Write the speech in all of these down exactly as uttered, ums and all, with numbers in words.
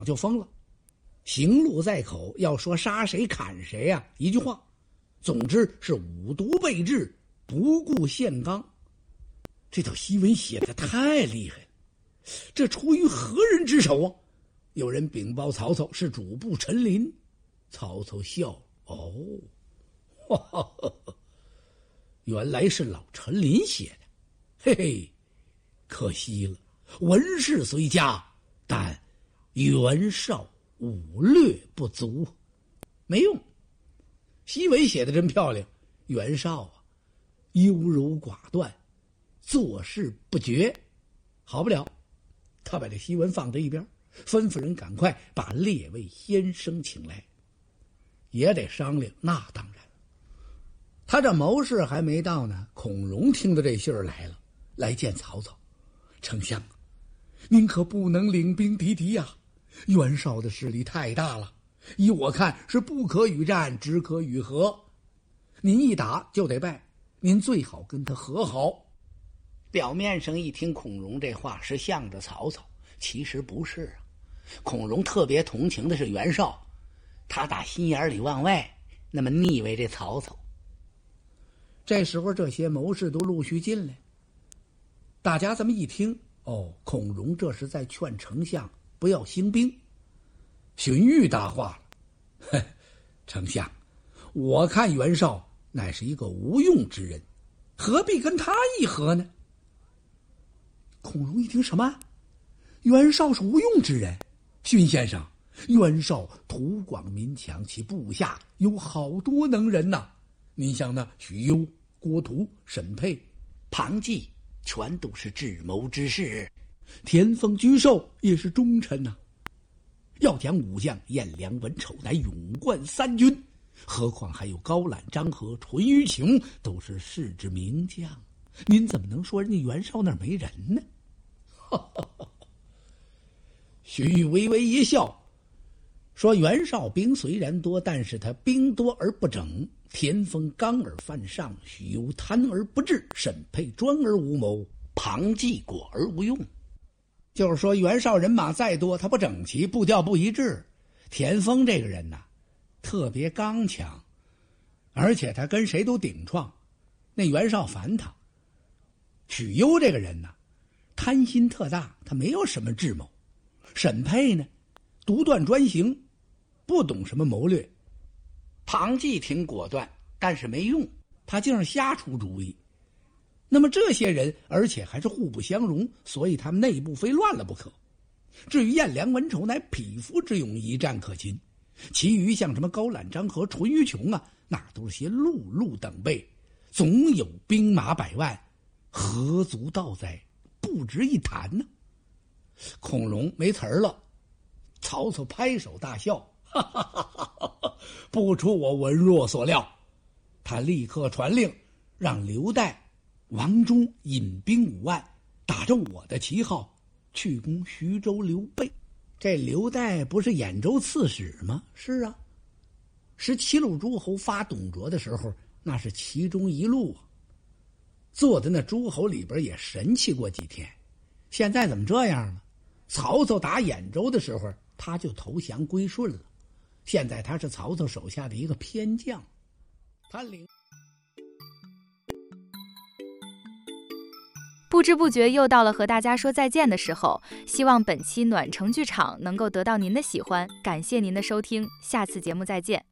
就疯了。行路在口，要说杀谁砍谁呀、啊，一句话，总之是五毒备至，不顾宪纲。这条檄文写得太厉害了，这出于何人之手啊？有人禀报曹操是主簿陈琳，曹操笑，哦，哈哈哈哈，原来是老陈琳写的，嘿嘿，可惜了，文士虽佳，但袁绍武略不足，没用。檄文写得真漂亮，袁绍啊，优柔寡断，做事不决，好不了。他把这檄文放在一边，吩咐人赶快把列位先生请来，也得商量。那当然，他这谋士还没到呢，孔融听到这信儿来了，来见曹操。丞相，您可不能领兵敌敌呀、啊！袁绍的势力太大了，依我看是不可与战，只可与和。您一打就得败，您最好跟他和好。表面上一听孔融这话是向着曹操，其实不是啊。孔融特别同情的是袁绍，他打心眼里往外那么腻歪这曹操。这时候这些谋士都陆续进来，大家这么一听，哦，孔融这是在劝丞相不要兴兵。荀彧答话了，哼，丞相，我看袁绍乃是一个无用之人，何必跟他议和呢？孔融一听，什么？袁绍是无用之人？荀先生，袁绍土广民强，其部下有好多能人呐、啊。您像那许攸、郭图、沈佩、庞纪，全都是智谋之士。田丰、沮授也是忠臣呐、啊。要讲武将，颜良、文丑乃勇冠三军，何况还有高览、张合、淳于琼，都是世之名将。您怎么能说人家袁绍那儿没人呢？荀彧微微一笑，说袁绍兵虽然多，但是他兵多而不整，田丰刚而犯上，许攸贪而不治，沈佩专而无谋，庞纪果而无用。就是说袁绍人马再多，他不整齐，步调不一致。田丰这个人呐、啊，特别刚强，而且他跟谁都顶撞，那袁绍烦他。许攸这个人呢、啊，贪心特大，他没有什么智谋。沈佩呢，独断专行，不懂什么谋略。庞纪挺果断，但是没用，他竟是瞎出主意。那么这些人，而且还是互不相容，所以他们内部非乱了不可。至于颜良、文丑，乃匹夫之勇，一战可擒。其余像什么高览、张合、淳于琼啊，那都是些碌碌等辈，总有兵马百万，何足道哉？不值一谈呢。孔融没词儿了，曹操拍手大笑，哈哈哈哈哈！不出我文若所料。他立刻传令，让刘岱、王忠引兵五万，打着我的旗号去攻徐州刘备。这刘岱不是兖州刺史吗？是啊，是齐鲁诸侯发董卓的时候，那是其中一路啊。坐在那诸侯里边也神气过几天。现在怎么这样了？曹操打兖州的时候，他就投降归顺了。现在他是曹操手下的一个偏将，他领。 不知不觉又到了和大家说再见的时候，希望本期暖城剧场能够得到您的喜欢，感谢您的收听，下次节目再见。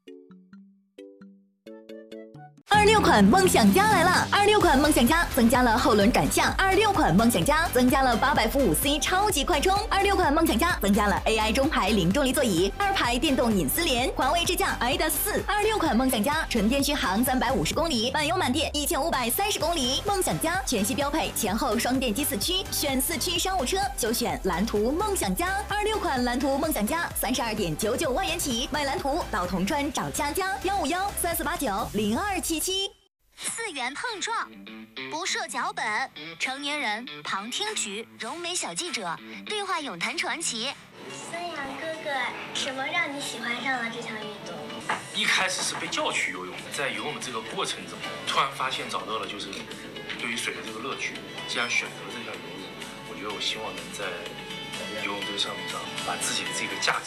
二六款梦想家来了！二六款梦想家增加了后轮转向，二六款梦想家增加了八百伏五 C 超级快充，二六款梦想家增加了 A I 中排零重力座椅，二排电动隐私联，环卫智驾 I D A 四。二六款梦想家纯电续航三百五十公里，满油满电一千五百三十公里。梦想家全系标配前后双电机四驱，选四驱商务车就选蓝图梦想家。二六款蓝图梦想家三十二点九九万元起，买蓝图到铜川找佳佳幺五幺三四八九零二七七。 四元碰撞，不设脚本，成年人旁听局，柔美小记者，对话咏谈传奇。 孙杨哥哥，什么让你喜欢上了这项运动？ 一开始是被叫去游泳，在游泳的这个过程中，突然发现找到了就是对于水的这个乐趣。既然选择了这项游泳，我觉得我希望能在游泳这个项目上把自己的这个价值